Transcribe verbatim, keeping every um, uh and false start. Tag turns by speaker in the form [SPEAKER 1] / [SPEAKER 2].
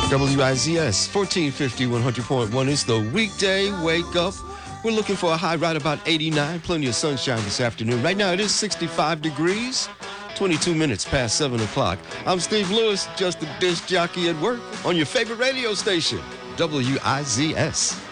[SPEAKER 1] W I Z S, fourteen fifty, one hundred point one. It's the weekday wake up. We're looking for a high right about eighty-nine. Plenty of sunshine this afternoon. Right now it is sixty-five degrees, twenty-two minutes past seven o'clock. I'm Steve Lewis, just a disc jockey at work on your favorite radio station, W I Z S.